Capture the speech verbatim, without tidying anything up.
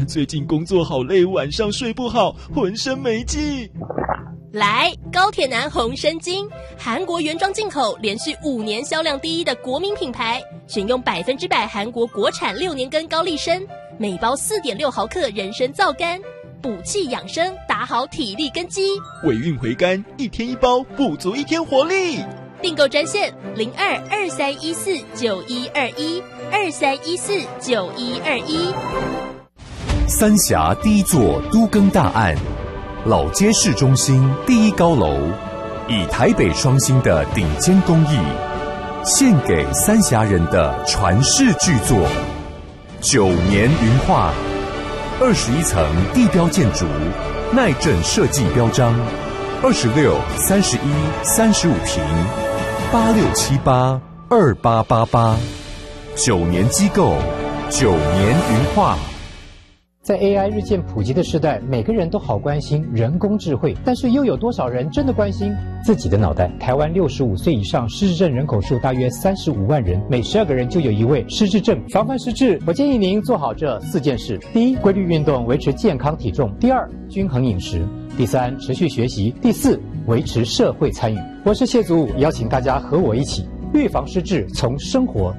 最近工作好累，晚上睡不好，浑身没劲。 来，高铁男红参精，韩国原装进口，连续五年销量第一的国民品牌，选用百分之百韩国国产六年根高丽参，每包四点六毫克人参皂苷，补气养生，打好体力根基。 尾韵回甘，一天一包，补足一天活力。 订购专线零二二三一四九一二一二三一四九一二一。 三峡第一座都更大案。老街市中心第一高楼，以台北双星的顶尖工艺，献给三峡人的传世巨作。九年云画，二十一层地标建筑，耐震设计标章，二十六、三十一、三十五平，八六七八二八八八。九年机构，九年云画。 在 A I 日渐普及的时代，每个人都好关心人工智慧，但是又有多少人真的关心自己的脑袋？台湾六十五岁以上失智症人口数大约三十五万人，每十二个人就有一位失智症。防范失智，我建议您做好这四件事：第一，规律运动，维持健康体重；第二，均衡饮食；第三，持续学习；第四，维持社会参与。我是谢祖武，邀请大家和我一起预防失智，从生活